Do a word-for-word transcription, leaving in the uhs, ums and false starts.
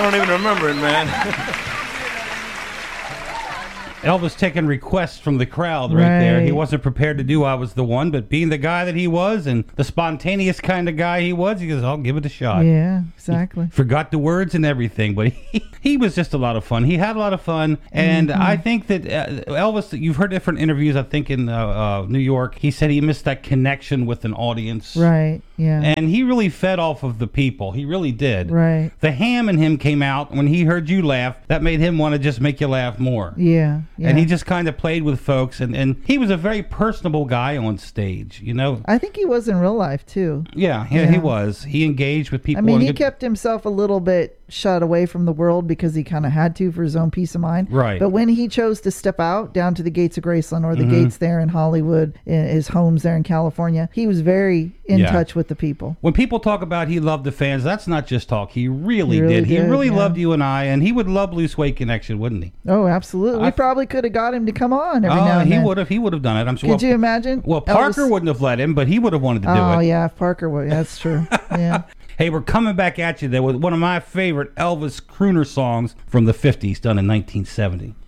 don't even remember it, man. Elvis taking requests from the crowd right, right there. He wasn't prepared to do I Was the One, but being the guy that he was and the spontaneous kind of guy he was, he goes, I'll give it a shot. Yeah, exactly. He forgot the words and everything, but he, he was just a lot of fun. He had a lot of fun, and mm-hmm. I think that uh, Elvis, you've heard different interviews, I think in uh, uh, New York, he said he missed that connection with an audience. Right, yeah. And he really fed off of the people. He really did. Right. The ham in him came out when he heard you laugh. That made him want to just make you laugh more. Yeah. Yeah. And he just kind of played with folks, and, and he was a very personable guy on stage, you know. I think he was in real life, too. Yeah, yeah, yeah. He was. He engaged with people. I mean, he good... kept himself a little bit shut away from the world because he kind of had to for his own peace of mind. Right. But when he chose to step out down to the gates of Graceland or the mm-hmm. gates there in Hollywood, in his homes there in California, he was very in yeah. touch with the people. When people talk about he loved the fans, that's not just talk. He really, he really did. did. He really yeah. loved you and I, and he would love Loose Weight Connection, wouldn't he? Oh, absolutely. I we probably could have got him to come on every oh, now and he then. would have. He would have done it. I'm sure. Could well, you imagine? Well, Parker Elvis... wouldn't have let him, but he would have wanted to do oh, it. Oh, yeah, if Parker would. That's true. Yeah. Hey, we're coming back at you there with one of my favorite Elvis crooner songs from the fifties done in nineteen seventy.